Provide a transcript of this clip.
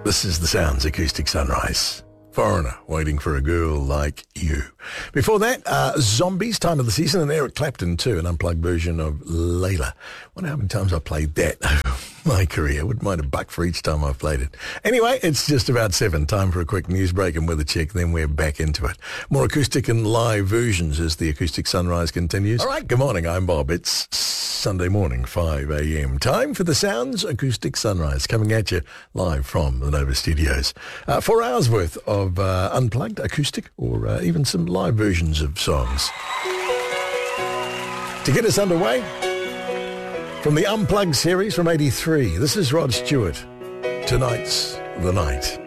This is the Sounds Acoustic Sunrise. Foreigner, Waiting for a Girl Like You. Before that, Zombies, Time of the Season, and Eric Clapton too, an unplugged version of Layla. Wonder how many times I played that over my career. Wouldn't mind a buck for each time I've played it. Anyway, it's just about 7. Time for a quick news break and weather check, then we're back into it. More acoustic and live versions as the Acoustic Sunrise continues. All right, good morning, I'm Bob. It's Sunday morning, 5 a.m. Time for the Sounds Acoustic Sunrise, coming at you live from the Nova Studios. 4 hours worth of unplugged, acoustic, or even some live versions of songs. To get us underway, from the Unplugged series from '83, this is Rod Stewart. Tonight's the Night.